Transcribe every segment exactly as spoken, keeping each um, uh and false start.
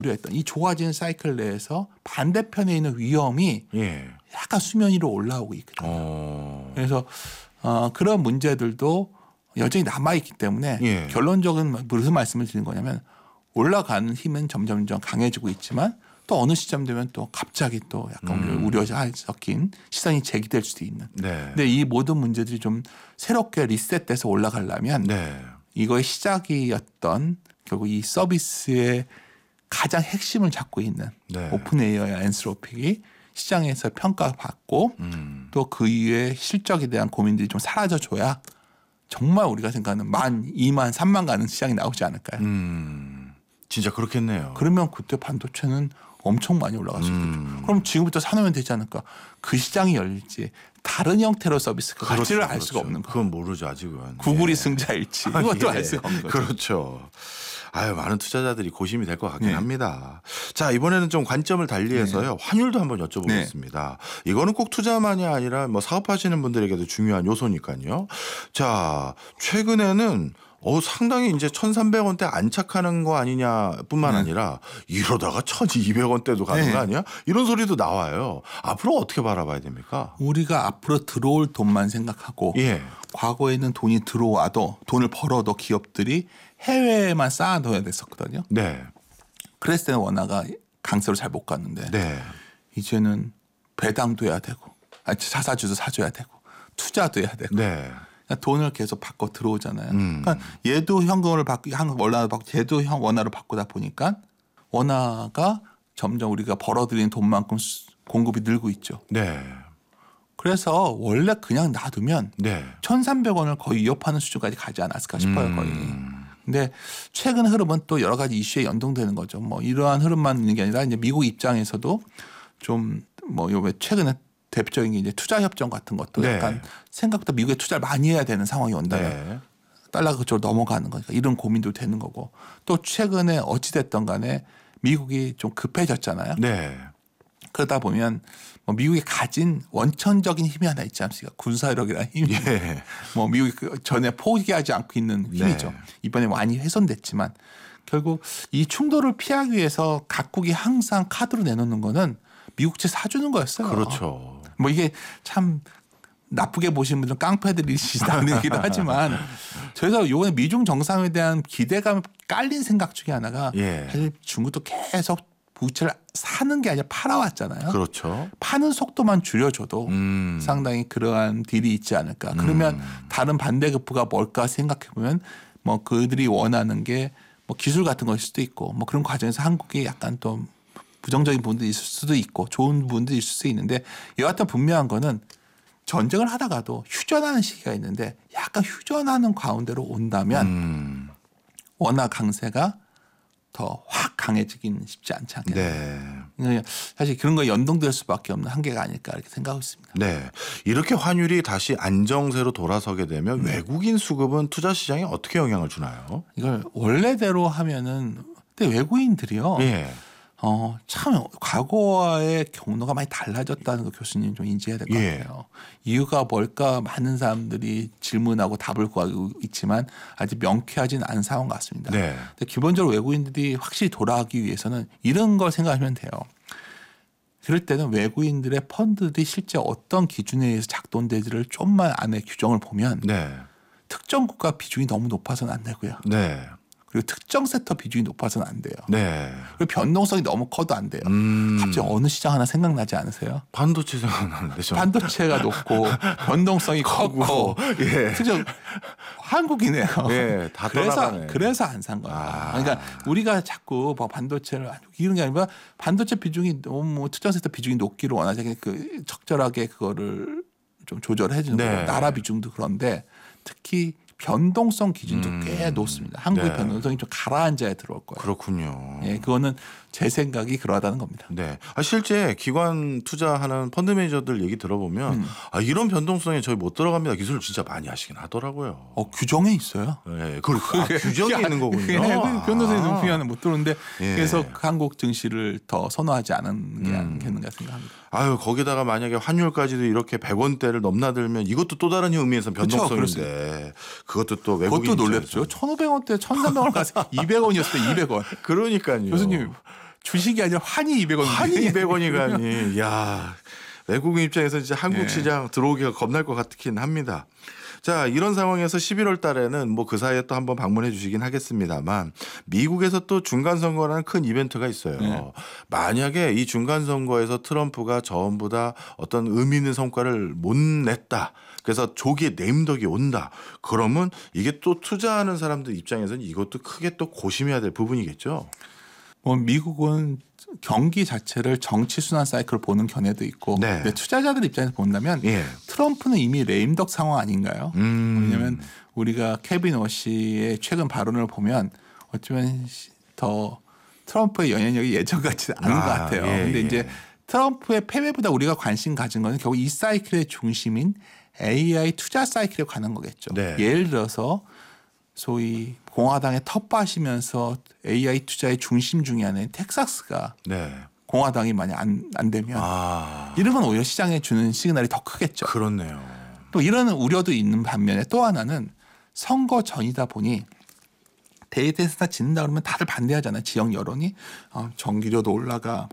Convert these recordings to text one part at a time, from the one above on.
우려했던 이 좋아지는 사이클 내에서 반대편에 있는 위험이 예. 약간 수면 위로 올라오고 있거든요. 어. 그래서 어, 그런 문제들도 여전히 남아있기 때문에 예. 결론적인 무슨 말씀을 드리는 거냐면 올라가는 힘은 점점점 강해지고 있지만 또 어느 시점 되면 또 갑자기 또 약간 음. 우려 섞인 시선이 제기될 수도 있는. 네. 근데 이 모든 문제들이 좀 새롭게 리셋돼서 올라가려면 네. 이거의 시작이었던 결국 이 서비스의 가장 핵심을 잡고 있는 네. 오픈 에이아이와 엔스로픽이 시장에서 평가받고 음. 또 그 이후에 실적에 대한 고민들이 좀 사라져줘야 정말 우리가 생각하는 만, 이만, 삼만 가는 시장이 나오지 않을까요? 음. 진짜 그렇겠네요. 그러면 그때 반도체는 엄청 많이 올라갈 수 있겠죠. 음. 그럼 지금부터 사놓으면 되지 않을까? 그 시장이 열릴지 다른 형태로 서비스가 그렇죠, 갈지를 알 그렇죠. 수가 없는 거예요. 그건 모르죠 아직은. 구글이 예. 승자일지 이것도 예. 알 수가 없는 거죠. 그렇죠. 아유 많은 투자자들이 고심이 될 것 같긴 네. 합니다. 자 이번에는 좀 관점을 달리해서요. 환율도 한번 여쭤보겠습니다. 이거는 꼭 투자만이 아니라 뭐 사업하시는 분들에게도 중요한 요소니까요. 자 최근에는 어, 상당히 이제 천삼백 원대 안착하는 거 아니냐뿐만 네. 아니라 이러다가 천이백 원대도 가는 네. 거 아니야? 이런 소리도 나와요. 앞으로 어떻게 바라봐야 됩니까? 우리가 앞으로 들어올 돈만 생각하고 예. 과거에는 돈이 들어와도 돈을 벌어도 기업들이 해외에만 쌓아둬야 됐었거든요. 네. 그랬을 때는 원화가 강세로 잘 못 갔는데 네. 이제는 배당도 해야 되고 아니, 자사주도 사줘야 되고 투자도 해야 되고 네. 돈을 계속 바꿔 들어오잖아요. 음. 그러니까 얘도 현금을 바꾸고 한 원화를 바꾸고 얘도 현 원화를 바꾸다 보니까 원화가 점점 우리가 벌어들이는 돈만큼 공급이 늘고 있죠. 네. 그래서 원래 그냥 놔두면 네. 천삼백 원을 거의 위협하는 수준까지 가지 않았을까 싶어요. 음. 거의. 근데 최근 흐름은 또 여러 가지 이슈에 연동되는 거죠. 뭐 이러한 흐름만 있는 게 아니라 이제 미국 입장에서도 좀 뭐 요 최근에 대표적인 게 이제 투자 협정 같은 것도 네. 약간 생각보다 미국에 투자를 많이 해야 되는 상황이 온다면 네. 달러가 그쪽으로 넘어가는 거니까 이런 고민도 되는 거고 또 최근에 어찌 됐던 간에 미국이 좀 급해졌잖아요. 네. 그러다 보면 뭐 미국이 가진 원천적인 힘이 하나 있지 않습니까? 군사력이라는 힘이. 예. 뭐 미국이 그 전에 포기하지 않고 있는 힘이죠. 네. 이번에 많이 훼손됐지만 결국 이 충돌을 피하기 위해서 각국이 항상 카드로 내놓는 거는 미국채 사주는 거였어요. 그렇죠. 뭐 이게 참 나쁘게 보시는 분들은 깡패들이시다는 얘기도 하지만 저희가 이번에 미중 정상에 대한 기대감이 깔린 생각 중에 하나가 예. 사실 중국도 계속 부채를 사는 게 아니라 팔아왔잖아요. 그렇죠. 파는 속도만 줄여줘도 음. 상당히 그러한 딜이 있지 않을까. 그러면 음. 다른 반대급부가 뭘까 생각해 보면 뭐 그들이 원하는 게 뭐 기술 같은 것일 수도 있고 뭐 그런 과정에서 한국이 약간 또 부정적인 부분도 있을 수도 있고 좋은 부분도 있을 수 있는데 여하튼 분명한 거는 전쟁을 하다가도 휴전하는 시기가 있는데 약간 휴전하는 가운데로 온다면 음. 원화 강세가 더 확 강해지긴 쉽지 않지 않겠나요? 네. 사실 그런 거 연동될 수밖에 없는 한계가 아닐까 이렇게 생각하고 있습니다. 네. 이렇게 환율이 다시 안정세로 돌아서게 되면 네. 외국인 수급은 투자 시장에 어떻게 영향을 주나요? 이걸 원래대로 하면은 근데 외국인들이요. 예. 어, 참 과거와의 경로가 많이 달라졌다는 거 교수님 좀 인지해야 될 것 예. 같아요. 이유가 뭘까 많은 사람들이 질문하고 답을 구하고 있지만 아직 명쾌하진 않은 상황 같습니다. 네. 근데 기본적으로 외국인들이 확실히 돌아가기 위해서는 이런 걸 생각하면 돼요. 그럴 때는 외국인들의 펀드들이 실제 어떤 기준에 의해서 작동되지를 좀만 안에 규정을 보면 네. 특정 국가 비중이 너무 높아서는 안 되고요. 네. 그리고 특정 섹터 비중이 높아서는 안 돼요. 네. 그리고 변동성이 너무 커도 안 돼요. 음. 갑자기 어느 시장 하나 생각나지 않으세요? 반도체 생각나는데 저. 반도체가 높고 변동성이 컸고 예. 특정 한국이네요. 예. 다 그래서 떠나가네. 그래서 안 산 거야. 아. 그러니까 우리가 자꾸 뭐 반도체를 이런 게 아니라 반도체 비중이 너무 특정 섹터 비중이 높기를 원하지 그 적절하게 그거를 좀 조절해 주는 네. 거예요. 나라 비중도 그런데 특히 변동성 기준도 음. 꽤 높습니다. 한국의 네. 변동성이 좀 가라앉아야 들어올 거예요. 그렇군요. 예, 그거는 제 생각이 그러하다는 겁니다. 네. 아, 실제 기관 투자하는 펀드 매니저들 얘기 들어보면 음. 아, 이런 변동성에 저희 못 들어갑니다. 기술을 진짜 많이 하시긴 하더라고요. 어, 규정에 있어요. 네. 그 아, 규정이 있는 거군요. 변호사님 아. 눈피하는 못 들어오는데 예. 그래서 한국 증시를 더 선호하지 않은 게 음. 않겠는가 생각합니다. 아유 거기다가 만약에 환율까지도 이렇게 백 원대를 넘나들면 이것도 또 다른 의미에서 변동성인데 그것도 또 외국인 그것도 놀랍죠. 천오백 원대 천삼백 원 가서 이백 원이었을 때 이백 원. 그러니까요. 교수님 주식이 아니라 환이 이백 원. 환이 이백 원이 가니. 야, 외국인 입장에서 진짜 한국 예. 시장 들어오기가 겁날 것 같긴 합니다. 자, 이런 상황에서 십일월 달에는 뭐 그 사이에 또 한번 방문해 주시긴 하겠습니다만 미국에서 또 중간 선거라는 큰 이벤트가 있어요. 네. 만약에 이 중간 선거에서 트럼프가 전부 다 어떤 의미 있는 성과를 못 냈다. 그래서 조기에 네임덕이 온다. 그러면 이게 또 투자하는 사람들 입장에서는 이것도 크게 또 고심해야 될 부분이겠죠. 뭐 미국은 경기 자체를 정치 순환 사이클을 보는 견해도 있고, 네. 근데 투자자들 입장에서 본다면 예. 트럼프는 이미 레임덕 상황 아닌가요? 음. 왜냐하면 우리가 케빈 워시의 최근 발언을 보면 어쩌면 더 트럼프의 영향력이 예전 같지는 않은 아, 것 같아요. 예, 근데 예. 이제 트럼프의 패배보다 우리가 관심 가진 거는 결국 이 사이클의 중심인 에이아이 투자 사이클에 관한 거겠죠. 네. 예를 들어서 소위 공화당에 텃밭이면서 에이아이 투자의 중심 중에 하나인 텍사스가 네. 공화당이 만약 안, 안 되면 아. 이런 건 오히려 시장에 주는 시그널이 더 크겠죠. 그렇네요. 또 이런 우려도 있는 반면에 또 하나는 선거 전이다 보니 데이터 센터 짓는다 그러면 다들 반대하잖아요. 지역 여론이. 어, 전기료도 올라가,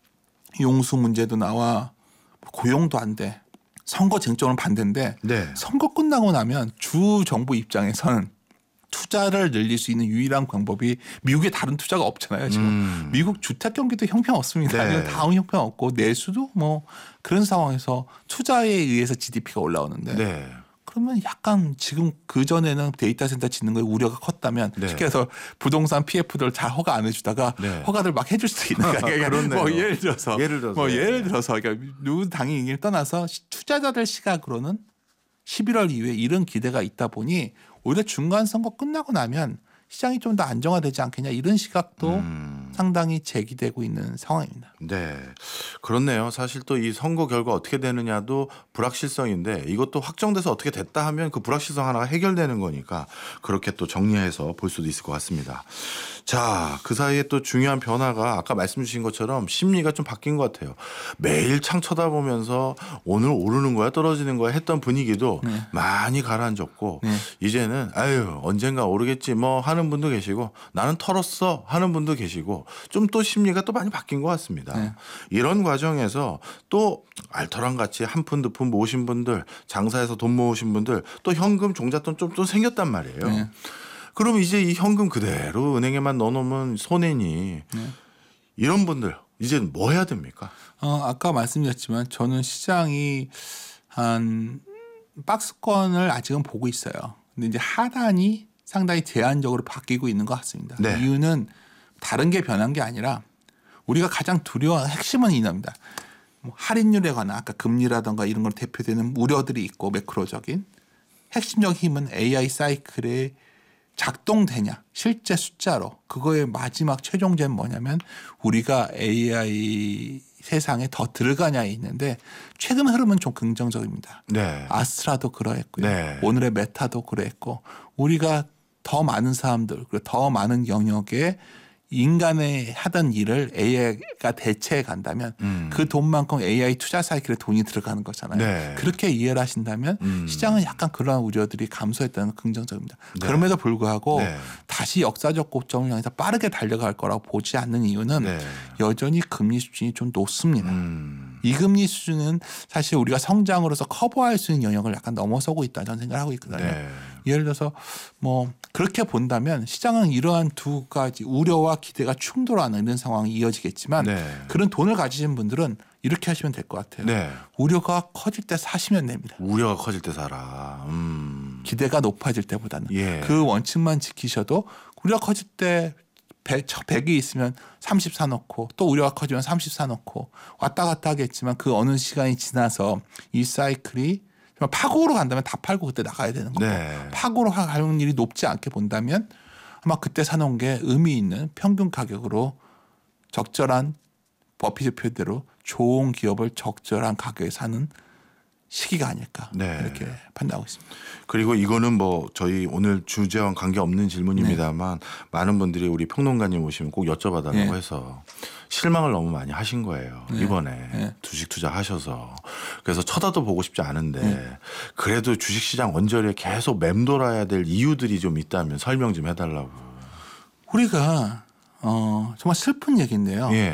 용수 문제도 나와, 고용도 안 돼. 선거 쟁점은 반대인데 네. 선거 끝나고 나면 주 정부 입장에서는 투자를 늘릴 수 있는 유일한 방법이 미국에 다른 투자가 없잖아요. 지금 음. 미국 주택 경기도 형편없습니다. 네. 다음 형편없고 내수도 뭐 그런 상황에서 투자에 의해서 지디피가 올라오는데 네. 그러면 약간 지금 그 전에는 데이터 센터 짓는 거에 우려가 컸다면 네. 쉽게 해서 부동산 피에프들 잘 허가 안 해주다가 네. 허가들 막 해줄 수 있는 거예요. 그러니까 그렇네요. 뭐 예를 들어서 예를 들어서. 뭐 예를 들어서 그러니까 누구 당이 이길 떠나서 투자자들 시각으로는 십일월 이후에 이런 기대가 있다 보니 오히려 중간 선거 끝나고 나면 시장이 좀 더 안정화되지 않겠냐 이런 시각도 음. 상당히 제기되고 있는 상황입니다. 네. 그렇네요. 사실 또 이 선거 결과 어떻게 되느냐도 불확실성인데 이것도 확정돼서 어떻게 됐다 하면 그 불확실성 하나가 해결되는 거니까 그렇게 또 정리해서 볼 수도 있을 것 같습니다. 자, 그 사이에 또 중요한 변화가 아까 말씀 주신 것처럼 심리가 좀 바뀐 것 같아요. 매일 창 쳐다보면서 오늘 오르는 거야 떨어지는 거야 했던 분위기도 네. 많이 가라앉았고 네. 이제는 아유 언젠가 오르겠지 뭐 하는 분도 계시고 나는 털었어 하는 분도 계시고 좀 또 심리가 또 많이 바뀐 것 같습니다. 네. 이런 과정에서 또 알토란 같이 한 푼 두 푼 모으신 분들 장사해서 돈 모으신 분들 또 현금 종잣돈 좀, 좀 생겼단 말이에요. 네. 그럼 이제 이 현금 그대로 은행에만 넣어놓으면 손해니 네. 이런 분들 이제는 뭐 해야 됩니까? 어, 아까 말씀드렸지만 저는 시장이 한 박스권을 아직은 보고 있어요. 근데 이제 하단이 상당히 제한적으로 바뀌고 있는 것 같습니다. 네. 이유는 다른 게 변한 게 아니라 우리가 가장 두려워하는 핵심은 이겁니다. 뭐 할인율에 관한 아까 금리라든가 이런 걸 대표되는 우려들이 있고 매크로적인 핵심적 힘은 에이아이 사이클에 작동되냐 실제 숫자로 그거의 마지막 최종제는 뭐냐면 우리가 에이아이 세상에 더 들어가냐에 있는데 최근 흐름은 좀 긍정적입니다. 네. 아스트라도 그러했고요. 네. 오늘의 메타도 그랬고 우리가 더 많은 사람들 그리고 더 많은 영역에 인간의 하던 일을 에이아이가 대체해 간다면 음. 그 돈만큼 에이아이 투자 사이클에 돈이 들어가는 거잖아요. 네. 그렇게 이해를 하신다면 음. 시장은 약간 그러한 우려들이 감소했다는 건 긍정적입니다. 네. 그럼에도 불구하고 네. 다시 역사적 고점을 향해서 빠르게 달려갈 거라고 보지 않는 이유는 네. 여전히 금리 수준이 좀 높습니다. 음. 이 금리 수준은 사실 우리가 성장으로서 커버할 수 있는 영역을 약간 넘어서고 있다는 생각을 하고 있거든요. 네. 예를 들어서 뭐 그렇게 본다면 시장은 이러한 두 가지 우려와 기대가 충돌하는 이런 상황이 이어지겠지만 네. 그런 돈을 가지신 분들은 이렇게 하시면 될 것 같아요. 네. 우려가 커질 때 사시면 됩니다. 우려가 커질 때 살아. 음. 기대가 높아질 때보다는 예. 그 원칙만 지키셔도 우려가 커질 때 백이 있으면 삼십 사놓고 또 우려가 커지면 삼십 사놓고 왔다 갔다 하겠지만 그 어느 시간이 지나서 이 사이클이 파고로 간다면 다 팔고 그때 나가야 되는 거고 네. 파고로 가는 일이 높지 않게 본다면 아마 그때 사놓은 게 의미 있는 평균 가격으로 적절한 버피트 표대로 좋은 기업을 적절한 가격에 사는 시기가 아닐까 네. 이렇게 판단하고 있습니다. 그리고 이거는 뭐 저희 오늘 주제와 관계없는 질문입니다만 네. 많은 분들이 우리 평론가님 오시면 꼭 여쭤봐달라고 네. 해서 실망을 너무 많이 하신 거예요. 네. 이번에 네. 주식 투자하셔서. 그래서 쳐다도 보고 싶지 않은데 네. 그래도 주식시장 언저리에 계속 맴돌아야 될 이유들이 좀 있다면 설명 좀 해달라고. 우리가 어, 정말 슬픈 얘기인데요. 예.